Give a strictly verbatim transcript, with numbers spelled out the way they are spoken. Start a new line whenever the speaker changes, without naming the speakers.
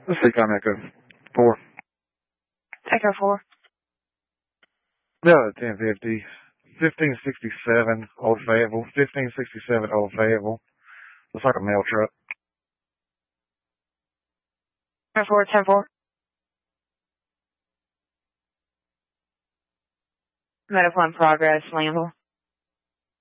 Let's see, I'm Echo four.
Echo four.
No, ten fifty. fifteen sixty-seven Old Fayetteville. fifteen sixty-seven Old Fayetteville. Looks like a mail truck.
ten four, ten four. Medical in progress, Lamville.